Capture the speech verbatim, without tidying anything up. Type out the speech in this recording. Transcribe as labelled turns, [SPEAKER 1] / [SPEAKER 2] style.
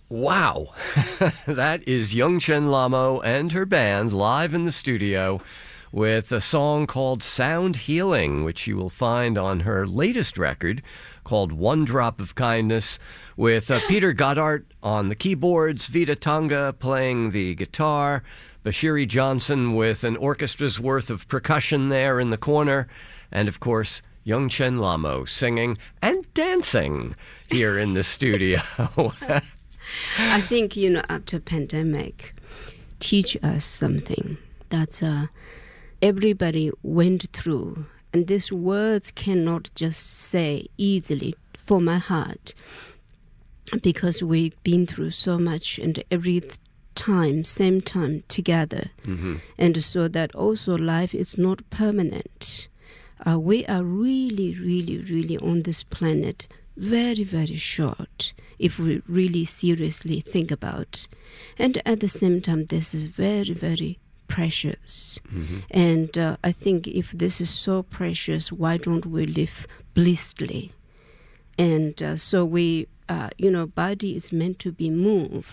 [SPEAKER 1] Wow. That is Yung-Chen Lamo and her band live in the studio with a song called Sound Healing, which you will find on her latest record called One Drop of Kindness, with uh, Peter Goddard on the keyboards, Vita Tonga playing the guitar, Bashiri Johnson with an orchestra's worth of percussion there in the corner, and of course, Yung-Chen Lamo singing and dancing here in the studio.
[SPEAKER 2] I think, you know, after pandemic, teach us something that uh, everybody went through. And these words cannot just say easily for my heart, because we've been through so much and every time, same time together. Mm-hmm. And so that also life is not permanent. Uh, we are really, really, really on this planet very, very short if we really seriously think about. And at the same time, this is very, very precious. Mm-hmm. And uh, I think if this is so precious, why don't we live blissfully? And uh, so we, uh, you know, body is meant to be moved.